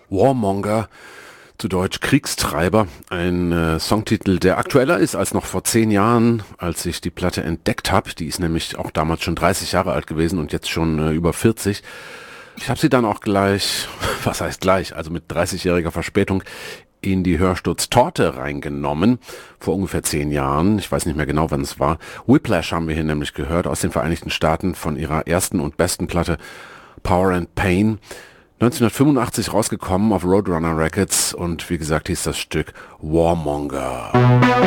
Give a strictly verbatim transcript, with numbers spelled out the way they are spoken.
Warmonger, zu Deutsch Kriegstreiber, ein äh, Songtitel, der aktueller ist als noch vor zehn Jahren, als ich die Platte entdeckt habe. Die ist nämlich auch damals schon dreißig Jahre alt gewesen und jetzt schon äh, über vierzig. Ich habe sie dann auch gleich, was heißt gleich, also mit dreißigjähriger Verspätung in die Hörsturz-Torte reingenommen, vor ungefähr zehn Jahren. Ich weiß nicht mehr genau, wann es war. Whiplash haben wir hier nämlich gehört, aus den Vereinigten Staaten, von ihrer ersten und besten Platte Power and Pain. neunzehnhundertfünfundachtzig rausgekommen auf Roadrunner Records und wie gesagt hieß das Stück Warmonger.